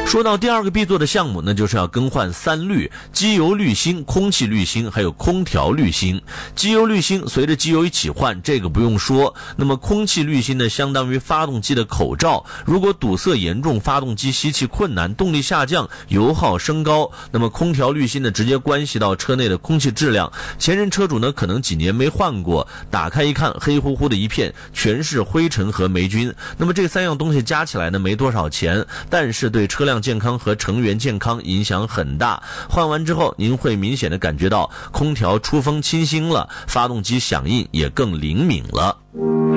说到第二个必做的项目，那就是要更换3滤：机油滤芯、空气滤芯，还有空调滤芯。机油滤芯随着机油一起换，这个不用说。那么空气滤芯呢，相当于发动机的口罩，如果堵塞严重，发动机吸气困难，动力下降，油耗升高。那么空调滤芯呢，直接关系到车内的空气质量。前任车主呢，可能几年没换过，打开一看，黑乎乎的一片，全是灰尘和霉菌。那么这3样东西加起来呢，没多少钱，但是对车辆健康和成员健康影响很大。换完之后，您会明显的感觉到空调出风清新了，发动机响应也更灵敏了。